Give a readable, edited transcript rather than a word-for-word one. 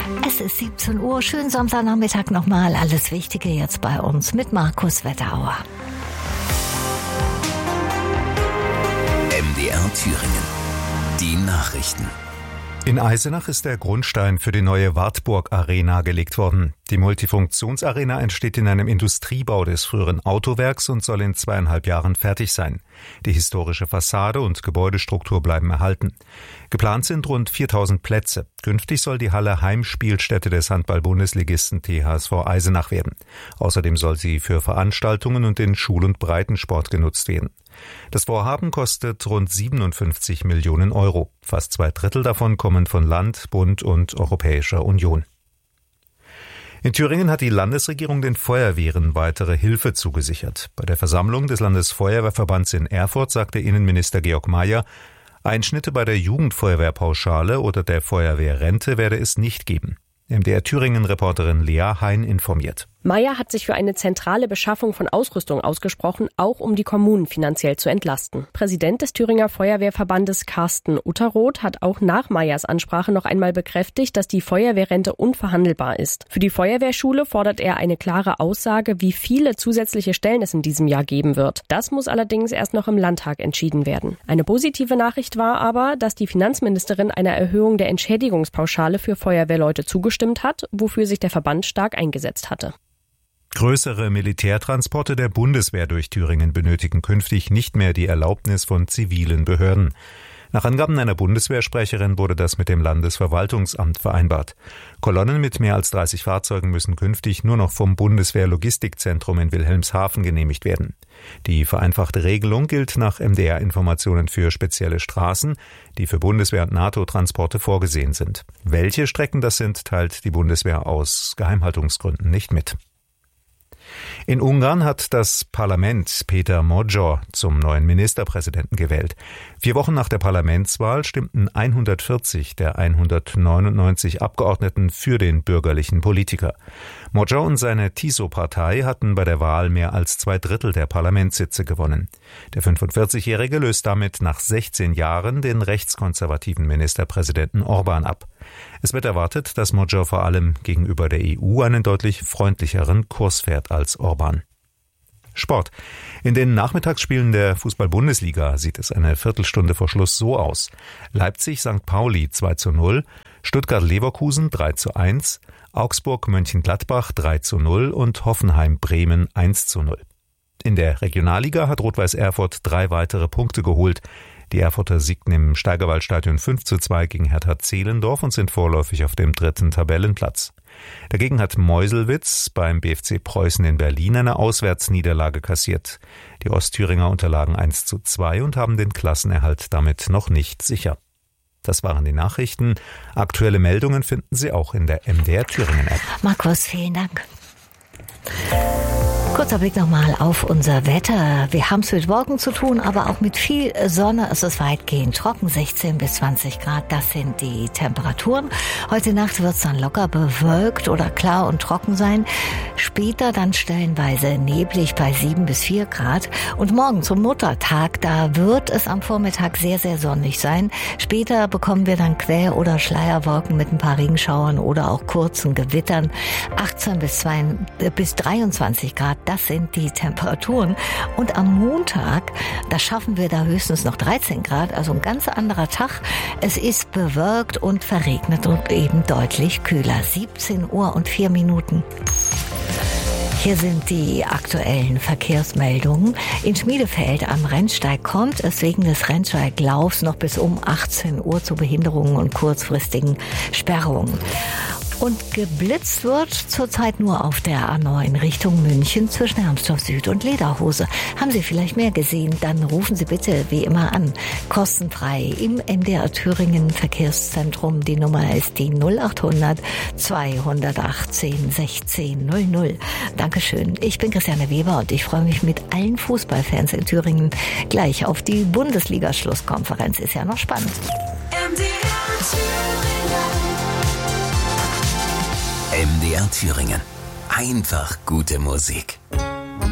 Es ist 17 Uhr, schönen Samstagnachmittag nochmal. Alles Wichtige jetzt bei uns mit Markus Wetterauer. MDR Thüringen. Die Nachrichten. In Eisenach ist der Grundstein für die neue Wartburg-Arena gelegt worden. Die Multifunktionsarena entsteht in einem Industriebau des früheren Autowerks und soll in 2,5 Jahren fertig sein. Die historische Fassade und Gebäudestruktur bleiben erhalten. Geplant sind rund 4.000 Plätze. Künftig soll die Halle Heimspielstätte des Handball-Bundesligisten THSV Eisenach werden. Außerdem soll sie für Veranstaltungen und den Schul- und Breitensport genutzt werden. Das Vorhaben kostet rund 57 Millionen Euro. Fast 2/3 davon kommen von Land, Bund und Europäischer Union. In Thüringen hat die Landesregierung den Feuerwehren weitere Hilfe zugesichert. Bei der Versammlung des Landesfeuerwehrverbands in Erfurt sagte Innenminister Georg Mayer, Einschnitte bei der Jugendfeuerwehrpauschale oder der Feuerwehrrente werde es nicht geben. MDR Thüringen-Reporterin Lea Hein informiert. Mayer hat sich für eine zentrale Beschaffung von Ausrüstung ausgesprochen, auch um die Kommunen finanziell zu entlasten. Präsident des Thüringer Feuerwehrverbandes Carsten Utterroth hat auch nach Mayers Ansprache noch einmal bekräftigt, dass die Feuerwehrrente unverhandelbar ist. Für die Feuerwehrschule fordert er eine klare Aussage, wie viele zusätzliche Stellen es in diesem Jahr geben wird. Das muss allerdings erst noch im Landtag entschieden werden. Eine positive Nachricht war aber, dass die Finanzministerin einer Erhöhung der Entschädigungspauschale für Feuerwehrleute zugestimmt hat, wofür sich der Verband stark eingesetzt hatte. Größere Militärtransporte der Bundeswehr durch Thüringen benötigen künftig nicht mehr die Erlaubnis von zivilen Behörden. Nach Angaben einer Bundeswehrsprecherin wurde das mit dem Landesverwaltungsamt vereinbart. Kolonnen mit mehr als 30 Fahrzeugen müssen künftig nur noch vom Bundeswehr-Logistikzentrum in Wilhelmshaven genehmigt werden. Die vereinfachte Regelung gilt nach MDR-Informationen für spezielle Straßen, die für Bundeswehr- und NATO-Transporte vorgesehen sind. Welche Strecken das sind, teilt die Bundeswehr aus Geheimhaltungsgründen nicht mit. In Ungarn hat das Parlament Péter Magyar zum neuen Ministerpräsidenten gewählt. 4 Wochen nach der Parlamentswahl stimmten 140 der 199 Abgeordneten für den bürgerlichen Politiker. Magyar und seine TISO-Partei hatten bei der Wahl mehr als 2/3 der Parlamentssitze gewonnen. Der 45-Jährige löst damit nach 16 Jahren den rechtskonservativen Ministerpräsidenten Orbán ab. Es wird erwartet, dass Magyar vor allem gegenüber der EU einen deutlich freundlicheren Kurs fährt als Orbán. Sport. In den Nachmittagsspielen der Fußball-Bundesliga sieht es eine Viertelstunde vor Schluss so aus. Leipzig-St. Pauli 2:0, Stuttgart-Leverkusen 3:1, Augsburg-Mönchengladbach 3:0 und Hoffenheim-Bremen 1:0. In der Regionalliga hat Rot-Weiß Erfurt 3 weitere Punkte geholt. Die Erfurter siegten im Steigerwaldstadion 5:2 gegen Hertha Zehlendorf und sind vorläufig auf dem 3. Tabellenplatz. Dagegen hat Meuselwitz beim BFC Preußen in Berlin eine Auswärtsniederlage kassiert. Die Ostthüringer unterlagen 1:2 und haben den Klassenerhalt damit noch nicht sicher. Das waren die Nachrichten. Aktuelle Meldungen finden Sie auch in der MDR Thüringen App. Markus, vielen Dank. Kurzer Blick nochmal auf unser Wetter. Wir haben es mit Wolken zu tun, aber auch mit viel Sonne. Es ist weitgehend trocken, 16 bis 20 Grad. Das sind die Temperaturen. Heute Nacht wird es dann locker bewölkt oder klar und trocken sein. Später dann stellenweise neblig bei 7 bis 4 Grad. Und morgen zum Muttertag, da wird es am Vormittag sehr, sehr sonnig sein. Später bekommen wir dann Quer- oder Schleierwolken mit ein paar Regenschauern oder auch kurzen Gewittern. 18 bis 23 Grad. Das sind die Temperaturen. Und am Montag, da schaffen wir da höchstens noch 13 Grad, also ein ganz anderer Tag. Es ist bewölkt und verregnet und eben deutlich kühler. 17 Uhr und 4 Minuten. Hier sind die aktuellen Verkehrsmeldungen. In Schmiedefeld am Rennsteig kommt es wegen des Rennsteiglaufs noch bis um 18 Uhr zu Behinderungen und kurzfristigen Sperrungen. Und geblitzt wird zurzeit nur auf der A9 Richtung München zwischen Hermsdorf Süd und Lederhose. Haben Sie vielleicht mehr gesehen? Dann rufen Sie bitte wie immer an. Kostenfrei im MDR Thüringen Verkehrszentrum. Die Nummer ist die 0800 218 16 00. Dankeschön. Ich bin Christiane Weber und ich freue mich mit allen Fußballfans in Thüringen gleich auf die Bundesliga-Schlusskonferenz. Ist ja noch spannend. MDR Thüringen. Einfach gute Musik.